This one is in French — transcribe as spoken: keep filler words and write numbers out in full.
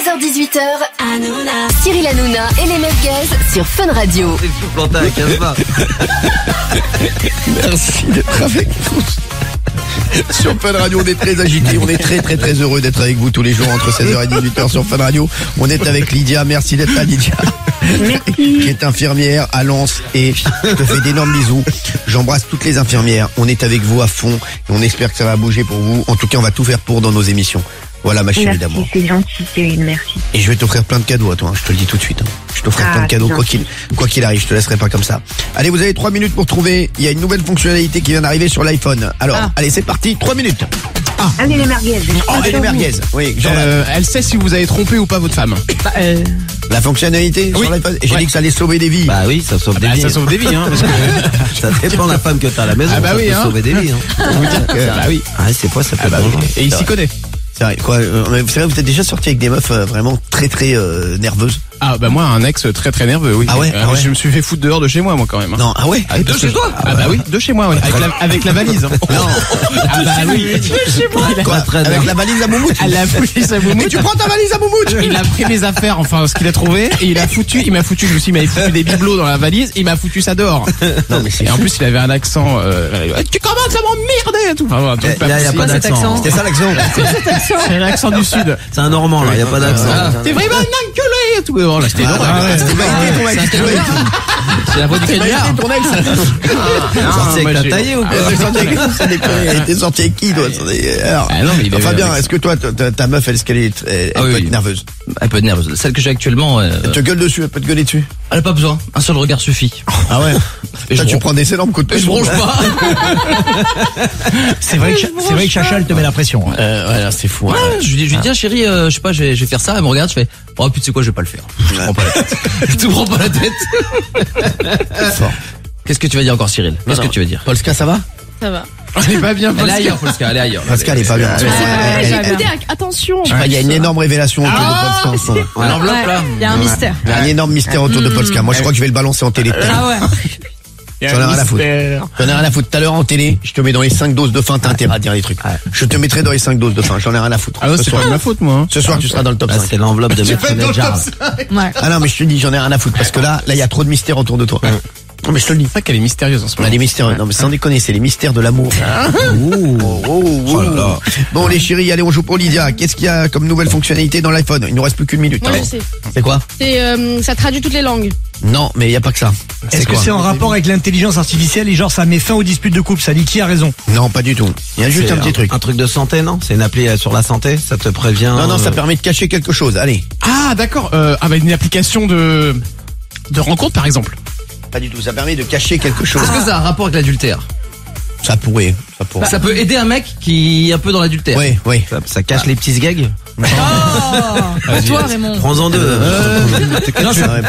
heures dix-huit heures, Hanouna, Cyril Hanouna et les Merguez sur Fun Radio. C'est fou planté à Casbah. Merci d'être avec nous. Sur Fun Radio, on est très agités, on est très très très heureux d'être avec vous tous les jours entre seize heures et dix-huit heures sur Fun Radio. On est avec Lydia, merci d'être là Lydia. Merci. Qui est infirmière à Lens et je te fais d'énormes bisous. J'embrasse toutes les infirmières, on est avec vous à fond et on espère que ça va bouger pour vous. En tout cas, on va tout faire pour dans nos émissions. Voilà ma chérie d'amour. Merci, c'est gentil, Cyril, merci. Et je vais t'offrir plein de cadeaux à toi, hein, je te le dis tout de suite. Hein. Je t'offrirai Ah, plein de cadeaux, c'est quoi gentil. qu'il, quoi qu'il arrive, je te laisserai pas comme ça. Allez, vous avez trois minutes pour trouver, il y a une nouvelle fonctionnalité qui vient d'arriver sur l'iPhone. Alors, Ah. allez, c'est parti, trois minutes. Allez les merguez. Oh, et les merguez. Oui, Jordan. Euh, elle sait si vous avez trompé ou pas votre femme. Bah, euh, La fonctionnalité Oui. sur l'iPhone. Et j'ai Ouais. dit que ça allait sauver des vies. Bah oui, ça sauve des Bah, vies. ça sauve des vies, hein. Parce que, Ça dépend de la femme que t'as à la maison. Ah bah ça oui, peut hein. sauver des vies. Hein. vous dire que, bah oui. Ah, c'est quoi ça peut Ah bah être oui. dangereux. Et il s'y connaît. C'est vrai, quoi. euh, mais c'est vrai, vous êtes déjà sorti avec des meufs euh, vraiment très très euh, nerveuses. Ah bah moi un ex très très nerveux, oui. Ah ouais, Euh, ah ouais. Je me suis fait foutre dehors de chez moi moi quand même. hein. Non, ah ouais. Ah, de chez toi Ah bah oui, de chez moi, oui. Avec la, avec la valise. hein. Non. Ah bah oui. De chez moi. Quoi, très avec bien. la valise à moumoute. Elle a foutu sa moumoute. Et tu prends ta valise à moumoute. Il a pris mes affaires, enfin ce qu'il a trouvé, et il a foutu, il m'a foutu, je me suis dit, il m'avait foutu des bibelots dans la valise, il m'a foutu ça dehors. Non mais c'est Et en fou. plus il avait un accent, euh, tu commences à m'emmerder et tout. Enfin, un truc Il pas y a, il y a possible. pas cet d'accent. accent C'était ça l'accent. C'est l'accent du sud. C'est un Normand là, il y a pas d'accent. Ah, T'es vraiment un enculé et tout. Oh, là, c'était Ah, drôle. ouais, c'était validé ton ex. C'était validé. C'est la voix du C'était cagnard. validé ton ex. Sorti moi, avec j'ai- ta taillée ou quoi Elle était sortie avec- ça déconne, elle était sortie avec qui, toi? Alors, Ah non, mais il avait- Fabien, avec- est-ce que toi, ta, ta meuf, elle, est-ce qu'elle est, elle, Ah elle oui, peut oui. être nerveuse? Elle peut être nerveuse. Celle que j'ai actuellement, euh, Elle te gueule dessus, elle peut te gueuler dessus? elle a pas besoin. Un seul regard suffit. Ah ouais? Et Toi, je tu bronche. prends des énormes coups de Et je pression. bronche pas. C'est vrai que, c'est vrai que Chacha, elle te met la pression. hein. Euh, voilà, c'est fou. hein. Ouais, je lui dis, je lui dis, tiens chérie, euh, je sais pas, je vais, je vais faire ça. Elle me regarde, je fais, oh putain, c'est quoi, je vais pas le faire. Je te prends pas la tête. Je te prends pas la tête. Fort. Qu'est-ce que tu vas dire encore, Cyril? Qu'est-ce que tu vas dire? Polska, ça va? ça va. Elle est pas bien, Elle est Polska. ailleurs, Polska, elle est ailleurs. Pascal est pas bien. Ouais, Ouais, Ouais, elle- j'ai elle- écouté, attention. je sais pas, il y a une énorme révélation autour Ah, de Polska en ce moment. L'enveloppe là. Il y a un mystère. Il y a un énorme mystère autour de Polska. Moi, je crois que je vais le balancer en télé. Ah ouais. Il y a J'en ai un rien à foutre. mystère. J'en ai rien à foutre. Tout à l'heure en télé, je te mets dans les cinq doses de fin, t'as intérêt à dire des trucs. Je te mettrai dans les cinq doses de fin, j'en ai rien à foutre. Ah ouais, Ce c'est soir, pas de ma faute, moi. hein. ce soir, tu seras dans le top Là, cinq. c'est l'enveloppe de Maître Nedjar. Ouais. Ah non, mais je te dis, j'en ai rien à foutre parce que là, là, il y a trop de mystères autour de toi. Non, mais je te le dis. C'est vrai qu'elle est mystérieuse en ce On a moment. des mystères. Non, mais sans déconner, c'est les mystères de l'amour. Ouh, oh, oh, oh. Bon, les chéris, allez, on joue pour Lydia. Qu'est-ce qu'il y a comme nouvelle fonctionnalité dans l'iPhone? Il nous reste plus qu'une minute. Moi hein. je sais. C'est quoi? C'est euh, ça traduit toutes les langues. Non, mais il y a pas que ça. Est-ce que quoi c'est en rapport avec l'intelligence artificielle et genre ça met fin aux disputes de couple? Ça dit qui a raison? Non, pas du tout. Il y a juste C'est un petit truc. Un truc de santé, non? C'est une appli euh, sur la santé? Ça te prévient? Non, non, ça euh, permet de cacher quelque chose. Allez. Ah, d'accord. Euh, ah bah une application de de rencontre par exemple. Pas du tout. Ça permet de cacher quelque chose. Est-ce que ça a un rapport avec l'adultère? Ça pourrait. Ça pourrait. Ça peut aider un mec qui est un peu dans l'adultère. Oui, oui. Ça, ça cache les petits gags? Oh, toi Raymond. Prends-en deux. Euh, Non, ça-